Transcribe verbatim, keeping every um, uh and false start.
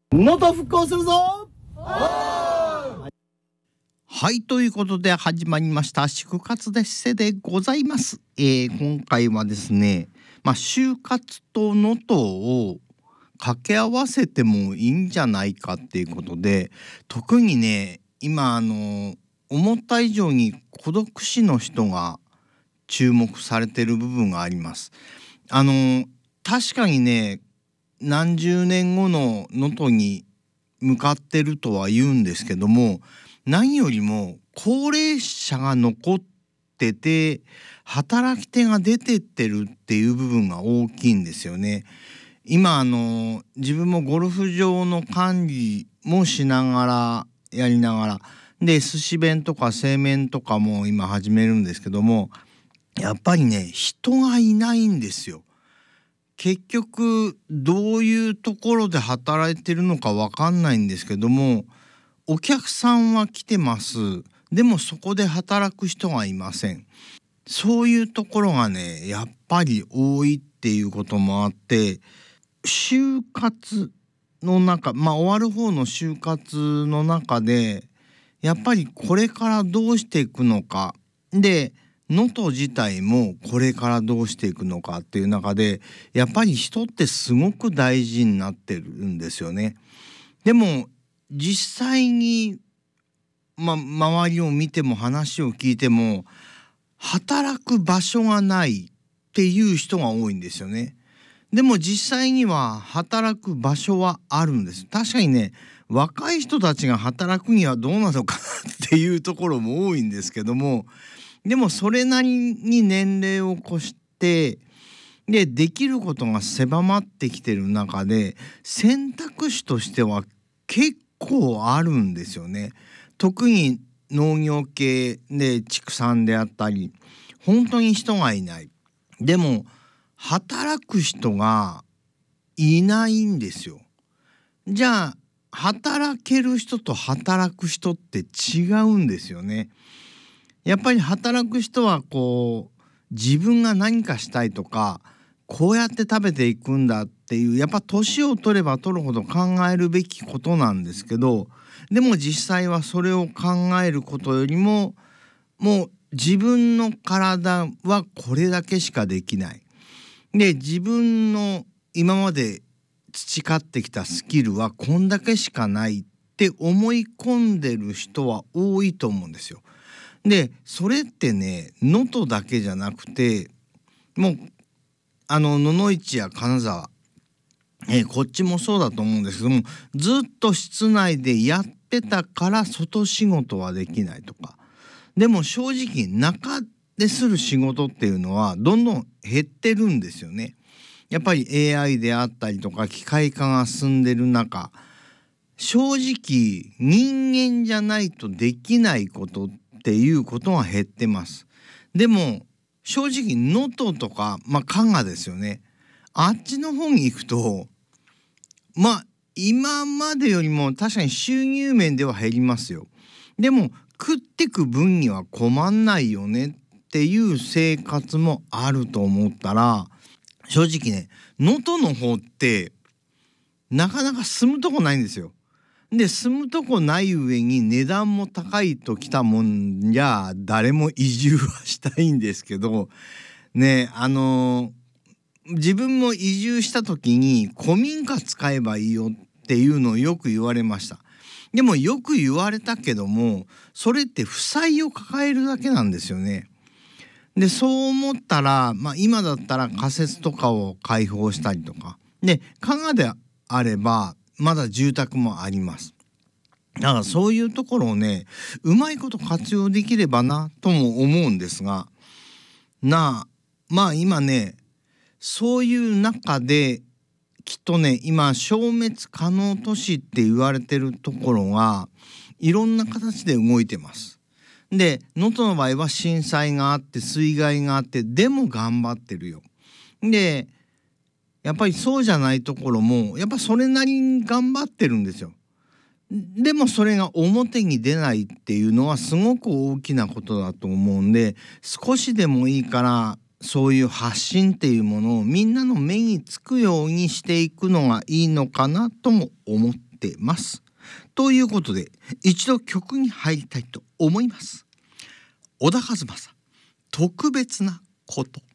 能登復興するぞ。 はい、ということで始まりました祝活デッセでございます。えー、今回はですね、まあ、就活と能登を掛け合わせてもいいんじゃないかっていうことで、特にね今あの思った以上に孤独死の人が注目されてる部分があります。あの確かにね何十年後の能登に向かってるとは言うんですけども、何よりも高齢者が残ってて働き手が出てってるっていう部分が大きいんですよね。今あの自分もゴルフ場の管理もしながらやりながらで寿司弁とか製麺とかも今始めるんですけども、やっぱりね人がいないんですよ。結局どういうところで働いてるのかわかんないんですけども、お客さんは来てます。でもそこで働く人がいません。そういうところがねやっぱり多いっていうこともあって、就活の中まあ終わる方の就活の中でやっぱりこれからどうしていくのかで、能登自体もこれからどうしていくのかっていう中でやっぱり人ってすごく大事になってるんですよね。でも実際に、ま、周りを見ても話を聞いても働く場所がないっていう人が多いんですよね。でも実際には働く場所はあるんです。確かにね若い人たちが働くにはどうなのかなっていうところも多いんですけども、でもそれなりに年齢を越してでできることが狭まってきてる中で選択肢としては結構あるんですよね。特に農業系で畜産であったり本当に人がいない。でも働く人がいないんですよ。じゃあ働ける人と働く人って違うんですよね。やっぱり働く人はこう自分が何かしたいとかこうやって食べていくんだっていうやっぱ年を取れば取るほど考えるべきことなんですけど、でも実際はそれを考えることよりももう自分の体はこれだけしかできない。で自分の今まで培ってきたスキルはこんだけしかないって思い込んでる人は多いと思うんですよ。でそれってね能登だけじゃなくてもうあの野々市や金沢、えーこっちもそうだと思うんですけども、ずっと室内でやってたから外仕事はできないとか、でも正直中でする仕事っていうのはどんどん減ってるんですよね。やっぱり エーアイ であったりとか機械化が進んでる中、正直人間じゃないとできないことっていうことが減ってます。でも正直能登とかまあ加賀ですよね。あっちの方に行くとまあ今までよりも確かに収入面では減りますよ。でも食ってく分には困んないよねっていう生活もあると思ったら、正直ね能登の方ってなかなか住むとこないんですよ。で住むとこない上に値段も高いときたもんじゃ誰も移住はしたいんですけどね、あの自分も移住した時に古民家使えばいいよっていうのをよく言われました。でもよく言われたけどもそれって負債を抱えるだけなんですよね。でそう思ったら、まあ、今だったら仮設とかを開放したりとかで加賀であればまだ住宅もあります。だからそういうところをねうまいこと活用できればなとも思うんですが、なあまあ今ねそういう中できっとね今消滅可能都市って言われてるところがいろんな形で動いてます。で能登の場合は震災があって水害があってでも頑張ってるよ。でやっぱりそうじゃないところもやっぱそれなりに頑張ってるんですよ。でもそれが表に出ないっていうのはすごく大きなことだと思うんで、少しでもいいからそういう発信っていうものをみんなの目につくようにしていくのがいいのかなとも思ってってます。ということで一度曲に入りたいと思います。小田和正、特別なこと。